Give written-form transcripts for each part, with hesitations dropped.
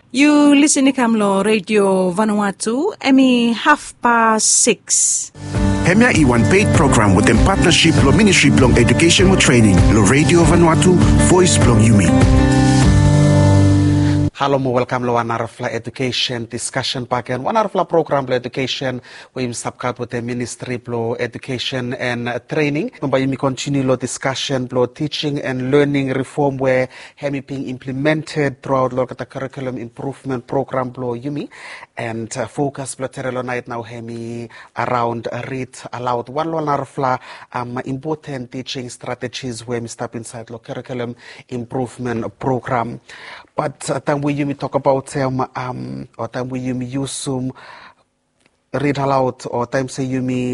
You listen to Kamlo Radio Vanuatu, Emmy 6:30. Hemia Iwan paid program with them partnership lo ministry blong education with training lo Radio Vanuatu voice blong Yumi. Hello, welcome to one hour education discussion pack and one hour program lo education we subcat with the ministry lo education and training. But we continue lo discussion lo teaching and learning reform where hemi being implemented throughout lo the curriculum improvement program lo Yumi and focus lo terelo night now hemi around read aloud one hour important teaching strategies where we step inside lo curriculum improvement program. But time we talk about or time we use read aloud or time say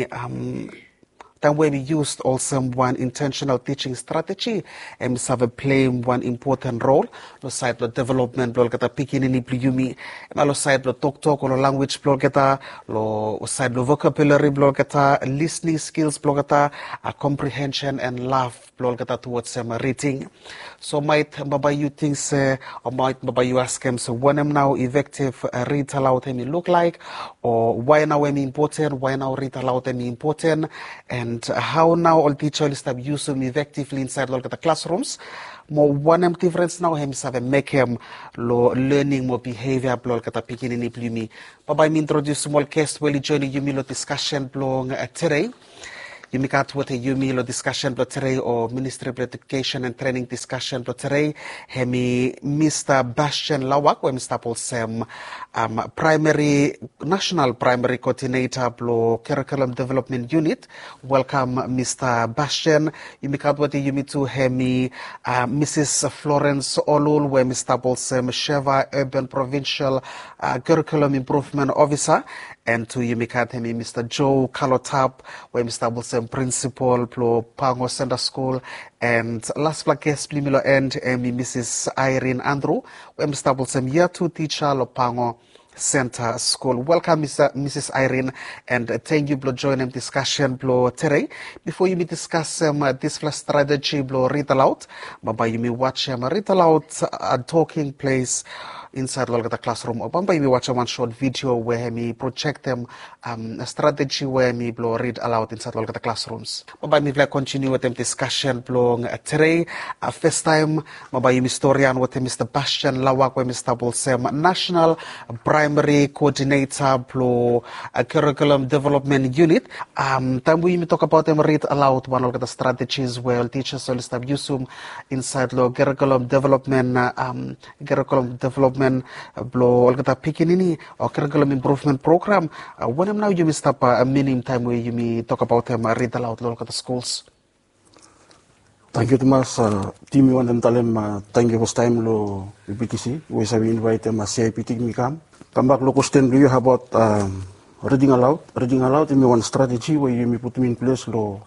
time where we used also one intentional teaching strategy and have a playing one important role. Lo side lo development lo kata pikinini pliyumi and lo side lo talk lo language lo kata lo side lo vocabulary lo kata listening skills lo kata comprehension and love lo kata towards reading. So might you think or might you ask him so when am now effective read aloud him look like or why now am important, why now read aloud him important and how now all teachers have used them effectively inside all the classrooms. More one difference now him have make him learning more behavior blog kata pikin ini plumi. Baba me introduce small case will join you lo discussion blog today. You make out what a Yumi lo discussion but today or Ministry of Education and Training discussion but today hemi Mr. Bastian Lawak we Mr. Polsem primary national primary coordinator blo curriculum development unit. Welcome Mr. Bastian. You make out what a Yumi to hemi Mrs. Florence Olul we Mr. Polsem Sheva Urban Provincial Curriculum Improvement Officer. And to Yumikatemi, Mr. Joe Kalotap, where Mr. Bolsem Principal, Plo Pango Center School, and last guest Plimilo and Mrs. Irene Andrew, where Mr. Bolsem Year 2 teacher, Lo Pango Center School. Welcome, Mrs. Irene, and thank you for joining discussion today. Before you discuss this strategy, read aloud, but you may watch read aloud a talking place inside the classroom. Or by me watch one short video where me project them a strategy where me read aloud inside the classrooms. But by me continue with them discussion today. First time by me historian with Mr. Bastian Lawak with Mr. Bolsem National Primary Coordinator Curriculum Development Unit. Time we talk about them read aloud one of the strategies where teachers will start using inside the curriculum development blo olgata pikinini or curriculum improvement program. When I'm now you stop a minimum time where you me talk about them read aloud lo the schools. Thank you Thomas. Team one them talem thank you for time lo PTC. We have invite them CIPT me come back lo question do you have about reading aloud. Reading aloud in one strategy where you me put me in place lo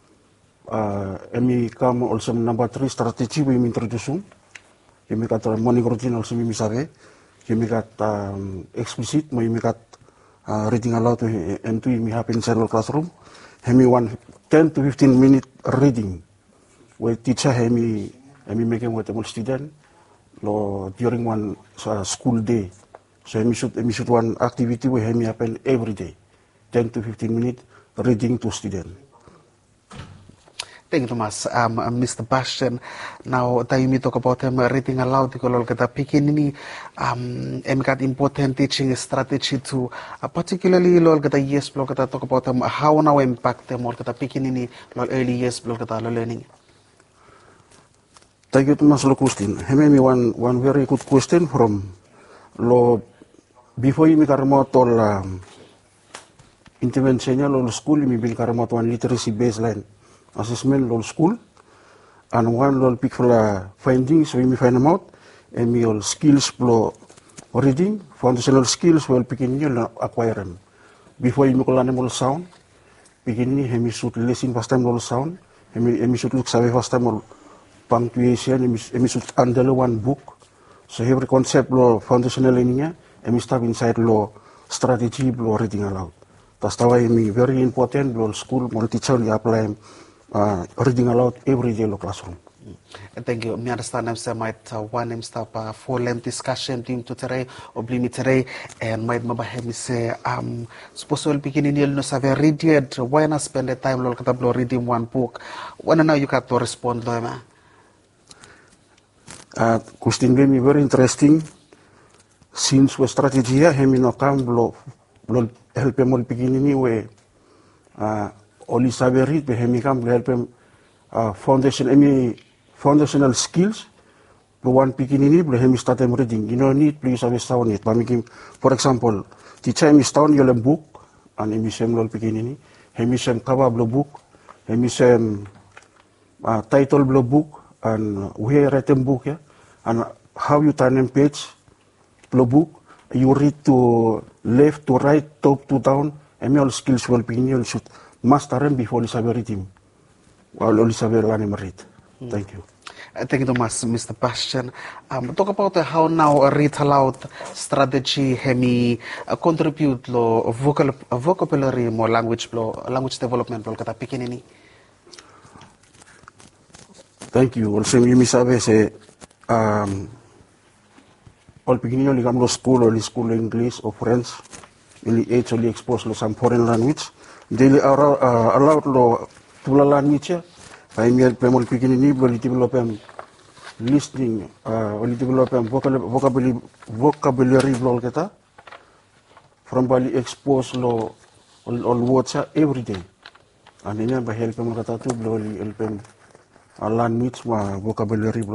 me come also number 3 strategy we introduce. You make that morning routine also me sabe. You make that explicit, you make that reading aloud and to me happen inside the classroom. Hemi 10 to 15 minute reading. Where teacher hemi making with the student during one school day. So hemi should one activity where hemi happen every day. 10 to 15 minute reading to student. Thank you, Thomas. Mr. Bastian, now that you talk about reading aloud, because kita pikin ini got important teaching strategy to particularly lol kita years belum kita talk about how now impact them or kita pikin ini lol early years belum kita learning. Thank you, Thomas. Lo question. Me one very good question from lo before you make a remote intervention lo school you make a remote one literacy baseline assessment lo school and one lo pick for findings so we find them out and me all skills lo reading foundational skills well picking you acquire them before you make learn them all sound beginning hemi should listen first time all sound hemi should look survey first time all punctuation hemi should handle one book so every concept lo foundational learning hemi start inside lo strategy lo reading aloud that's why me very important lo school more teacher apply reading aloud every day in the classroom. Thank you. Me understand I'm saying might one him stop full length discussion team to today or blame today and might maba me say supposed to beginning you no save read it why not spend the time lol katablo reading one book when now you got to respond lo ma question game very interesting since we strategy here hemi no kam lo help em beginning we only save read be hemi kam help em foundational skills. The one picking in it, him start reading. You know, need please have sound it. But making, for example, teacher him start your book, and him sem lol picking in it. Him sem cover the book, him sem title the book, and where write them book, yeah, and how you turn them page, the book. You read to left to right, top to down. And all skills will be in you should master them before you have read him. Well, only have learn read. Thank you. Thank you so much, Mr. Bastian. Talk about how now read aloud strategy hemi contribute lo vocabulary mo language development lo kata pikin ini. Thank you. Also, you sabi say all beginning only come to school English or French. Only actually exposed to some foreign language. They allowed lo tula language. I mean, people beginning ni boleh develop listening, boleh develop vocabulary lo kita. From Bali expose lo all words every day. And ini bah help mereka tu boleh help language vocabulary